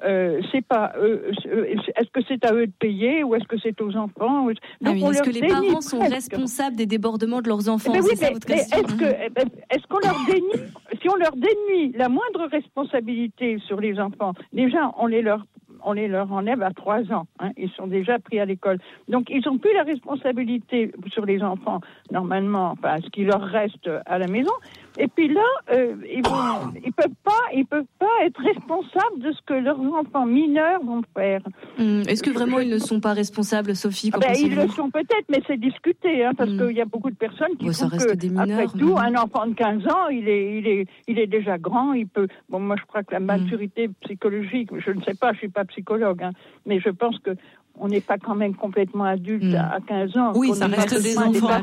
c'est pas. Est-ce que c'est à eux de payer ou est-ce que c'est aux enfants? Donc est-ce que les parents sont responsables des débordements de leurs enfants? C'est ça votre question. Est-ce qu'on leur dénie, si on leur dénie la moindre responsabilité sur les enfants, déjà on les leur enlève à 3 ans. Ils sont déjà pris à l'école. Donc, ils n'ont plus la responsabilité sur les enfants, normalement, ce qui leur reste à la maison. Et puis là, ils peuvent pas être responsables de ce que leurs enfants mineurs vont faire. Est-ce que vraiment ils ne sont pas responsables, Sophie? Ils le sont peut-être, mais c'est discuté, parce qu'il y a beaucoup de personnes qui trouvent que, après tout, un enfant de 15 ans, il est déjà grand, il peut... Bon, moi, je crois que la maturité psychologique, je ne sais pas, je suis pas psychologue, mais je pense que on n'est pas quand même complètement adulte à 15 ans. Oui, ça reste des enfants.